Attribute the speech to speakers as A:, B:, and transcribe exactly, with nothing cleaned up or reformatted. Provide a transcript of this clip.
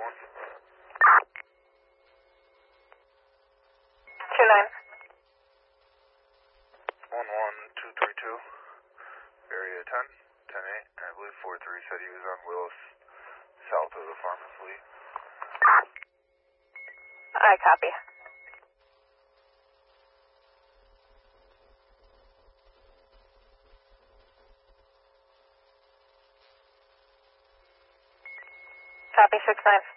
A: one.
B: Two nine.
A: One one two three two. Area ten. Ten eight. I believe four three said he was on Willis, south of the Farmers Fleet.
B: I copy. Copy six nine.